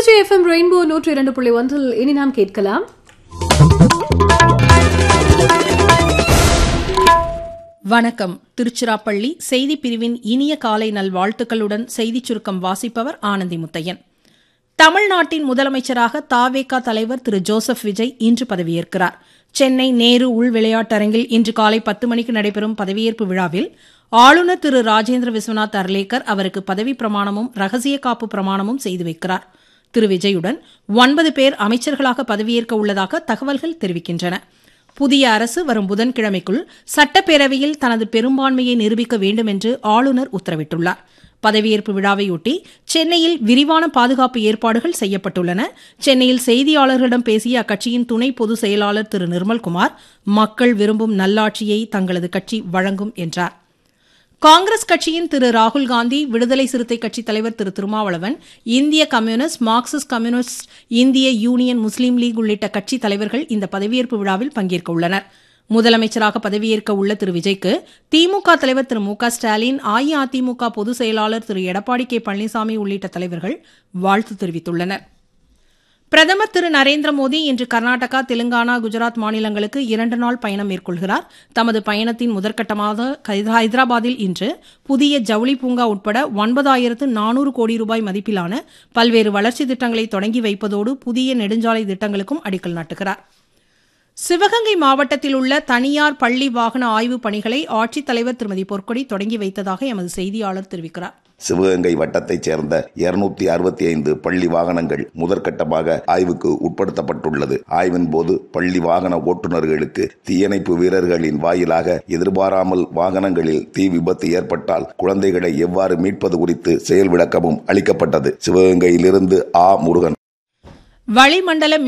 Trichy FM rainbow 102.1 இனி நாம் கேட்கலாம். வணக்கம். திருச்சிராப்பள்ளி செய்தி பிரிவின் இனிய காலை நல்வாழ்த்துக்களுடன் செய்திச் சுருக்கம் வாசிப்பவர் ஆனந்தி முத்தையன். தமிழ்நாட்டின் முதலமைச்சராக தவேகா தலைவர் திரு ஜோசப் விஜய் இன்று பதவியேற்கிறார். சென்னை நேரு உள் விளையாட்டரங்கில் இன்று காலை 10 மணிக்கு நடைபெறும் பதவியேற்பு விழாவில் ஆளுநர் திரு ராஜேந்திர விஸ்வநாத் அர்லேக்கர் அவருக்கு பதவி பிரமாணமும் ரகசிய காப்பு பிரமாணமும் செய்து வைக்கிறார். திரு விஜயுடன் 9 பேர் அமைச்சர்களாக பதவியேற்க உள்ளதாக தகவல்கள் தெரிவிக்கின்றன. புதிய அரசு வரும் புதன்கிழமைக்குள் சட்டப்பேரவையில் தனது பெரும்பான்மையை நிரூபிக்க வேண்டும் என்று ஆளுநர் உத்தரவிட்டுள்ளார். பதவியேற்பு விழாவையொட்டி சென்னையில் விரிவான பாதுகாப்பு ஏற்பாடுகள் செய்யப்பட்டுள்ளன. சென்னையில் செய்தியாளர்களிடம் பேசிய அக்கட்சியின் துணை பொதுச் செயலாளர் திரு நிர்மல்குமார், மக்கள் விரும்பும் நல்லாட்சியை தங்களது கட்சி வழங்கும் என்றார். காங்கிரஸ் கட்சியின் திரு ராகுல்காந்தி, விடுதலை சிறுத்தை கட்சித் தலைவர் திரு திருமாவளவன், இந்திய கம்யூனிஸ்ட், மார்க்சிஸ்ட் கம்யூனிஸ்ட், இந்திய யூனியன் முஸ்லீம் லீக் உள்ளிட்ட கட்சித் தலைவர்கள் இந்த பதவியேற்பு விழாவில் பங்கேற்க உள்ளனர். முதலமைச்சராக பதவியேற்க உள்ள திரு விஜய்க்கு திமுக தலைவர் திரு மு க ஸ்டாலின், அஇஅதிமுக பொதுச் செயலாளர் திரு எடப்பாடி கே பழனிசாமி உள்ளிட்ட தலைவர்கள் வாழ்த்து தெரிவித்துள்ளனர். பிரதமர் திரு நரேந்திர மோடி இன்று கர்நாடகா, தெலுங்கானா, குஜராத் மாநிலங்களுக்கு 2 நாள் பயணம் மேற்கொள்கிறார். தமது பயணத்தின் முதற்கட்டமாக ஹைதராபாத்தில் இன்று புதிய ஜவுளி பூங்கா உட்பட 9,400 கோடி ரூபாய் மதிப்பிலான பல்வேறு வளர்ச்சித் திட்டங்களை தொடங்கி வைப்பதோடு புதிய நெடுஞ்சாலை திட்டங்களுக்கும் அடிக்கல் நாட்டுகிறார். சிவகங்கை மாவட்டத்தில் உள்ள தனியார் பள்ளி வாகன ஆய்வுப் பணிகளை ஆட்சித்தலைவர் திருமதி பொற்கொடி தொடங்கி வைத்ததாக எமது செய்தியாளர் தெரிவிக்கிறார். சிவகங்கை வட்டத்தைச் சேர்ந்த 265 பள்ளி வாகனங்கள் முதற்கட்டமாக ஆய்வுக்கு உட்படுத்தப்பட்டுள்ளது. ஆய்வின் போது பள்ளி வாகன ஓட்டுநர்களுக்கு தீயணைப்பு வீரர்களின் வாயிலாக எதிர்பாராமல் வாகனங்களில் தீ விபத்து ஏற்பட்டால் குழந்தைகளை எவ்வாறு மீட்பது குறித்து செயல் விளக்கமும் அளிக்கப்பட்டது. சிவகங்கையிலிருந்து முருகன். வளிமண்டல